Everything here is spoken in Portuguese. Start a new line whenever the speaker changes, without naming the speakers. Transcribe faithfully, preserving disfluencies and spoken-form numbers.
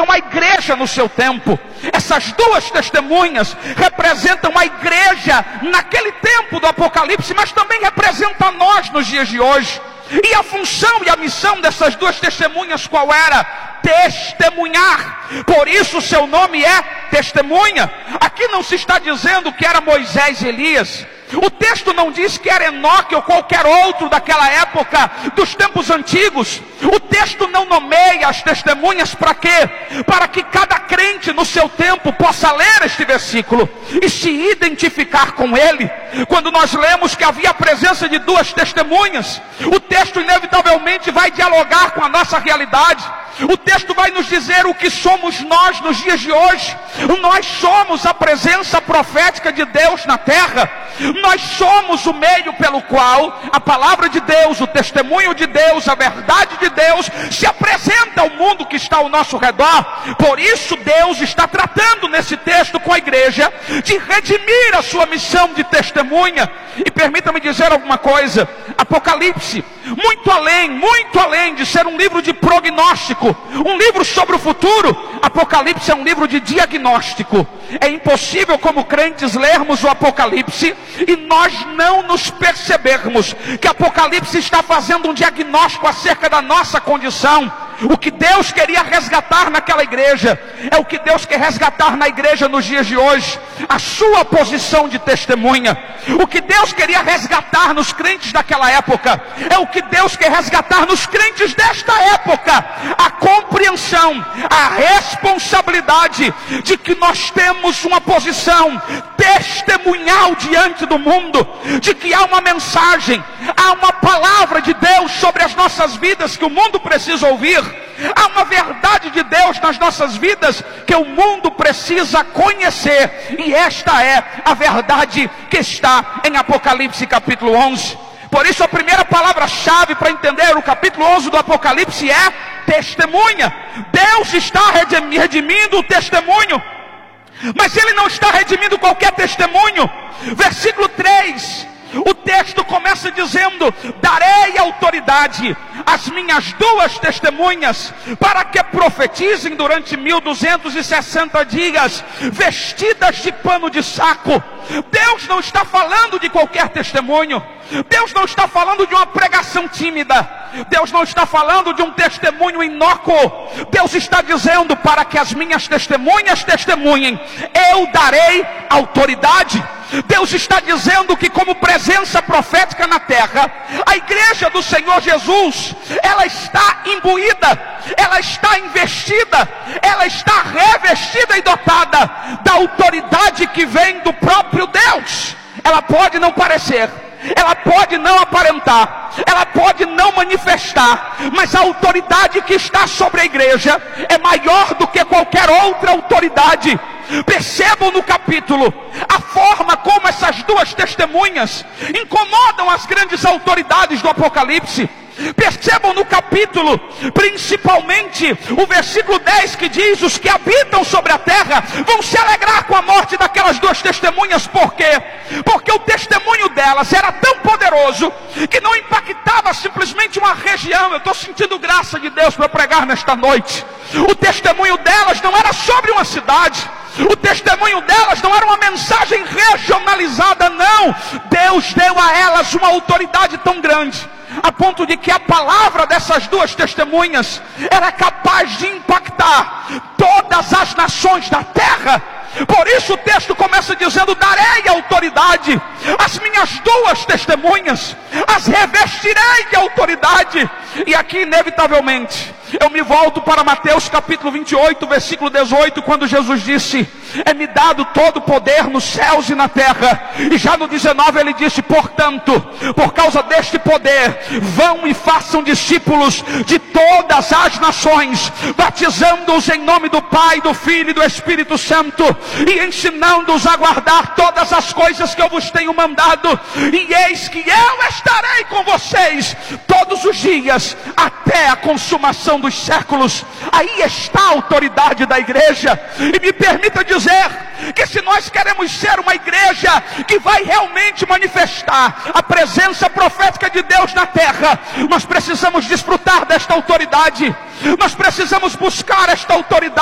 representam a igreja no seu tempo. Essas duas testemunhas representam a igreja naquele tempo do Apocalipse, mas também representam a nós nos dias de hoje. E a função e a missão dessas duas testemunhas qual era? Testemunhar. Por isso o seu nome é testemunha. Aqui não se está dizendo que era Moisés e Elias. O texto não diz que era Enoque ou qualquer outro daquela época, dos tempos antigos. O texto não nomeia as testemunhas para quê? Para que cada crente no seu tempo possa ler este versículo e se identificar com ele. Quando nós lemos que havia a presença de duas testemunhas, o texto inevitavelmente vai dialogar com a nossa realidade. O texto vai nos dizer o que somos nós nos dias de hoje. Nós somos a presença profética de Deus na terra. Nós somos o meio pelo qual a palavra de Deus, o testemunho de Deus, a verdade de Deus se apresenta ao mundo que está ao nosso redor. Por isso Deus está tratando nesse texto com a igreja de redimir a sua missão de testemunha. E permita-me dizer alguma coisa: Apocalipse, muito além, muito além de ser um livro de prognóstico, um livro sobre o futuro, Apocalipse é um livro de diagnóstico. É impossível como crentes lermos o Apocalipse e nós não nos percebermos que Apocalipse está fazendo um diagnóstico acerca da nossa condição. O que Deus queria resgatar naquela igreja é o que Deus quer resgatar na igreja nos dias de hoje: a sua posição de testemunha. O que Deus queria resgatar nos crentes daquela época é o que Deus quer resgatar nos crentes desta época: a compreensão, a responsabilidade de que nós temos uma posição testemunhal diante do mundo, de que há uma mensagem, há uma palavra de Deus sobre as nossas vidas que o mundo precisa ouvir. Há uma verdade de Deus nas nossas vidas que o mundo precisa conhecer. E esta é a verdade que está em Apocalipse capítulo onze. Por isso a primeira palavra-chave para entender o capítulo onze do Apocalipse é testemunha. Deus está redimindo o testemunho, mas Ele não está redimindo qualquer testemunho. Versículo três, o texto começa dizendo: darei autoridade às minhas duas testemunhas para que profetizem durante mil duzentos e sessenta dias, vestidas de pano de saco. Deus não está falando de qualquer testemunho. Deus não está falando de uma pregação tímida. Deus não está falando de um testemunho inócuo. Deus está dizendo: para que as minhas testemunhas testemunhem, eu darei autoridade. Deus está dizendo que como presença profética na terra, a igreja do Senhor Jesus, ela está imbuída, ela está investida, ela está revestida e dotada da autoridade que vem do próprio Deus. Ela pode não parecer, ela pode não aparentar, ela pode não manifestar, mas a autoridade que está sobre a igreja é maior do que qualquer outra autoridade. Percebam no capítulo a forma como essas duas testemunhas incomodam as grandes autoridades do Apocalipse. Percebam no capítulo, principalmente o versículo dez, que diz: os que habitam sobre a terra vão se alegrar com a morte daquelas duas testemunhas. Por quê? Porque o testemunho delas era tão poderoso que não impactava simplesmente uma região. Eu estou sentindo graça de Deus para pregar nesta noite. O testemunho delas não era sobre uma cidade. O testemunho delas não era uma mensagem regionalizada, não. Deus deu a elas uma autoridade tão grande, a ponto de que a palavra dessas duas testemunhas era capaz de impactar todas as nações da terra. Por isso o texto começa dizendo: darei autoridade às minhas duas testemunhas, as revestirei de autoridade. E aqui inevitavelmente eu me volto para Mateus capítulo vinte e oito, versículo dezoito, quando Jesus disse: é-me dado todo o poder nos céus e na terra. E já no dezenove ele disse: portanto, por causa deste poder, vão e façam discípulos de todas as nações, batizando-os em nome do Pai, do Filho e do Espírito Santo, e ensinando-os a guardar todas as coisas que eu vos tenho mandado. E eis que eu estarei com vocês todos os dias, até a consumação dos séculos. Aí está a autoridade da igreja. E me permita dizer que se nós queremos ser uma igreja que vai realmente manifestar a presença profética de Deus na terra, nós precisamos desfrutar desta autoridade. Nós precisamos buscar esta autoridade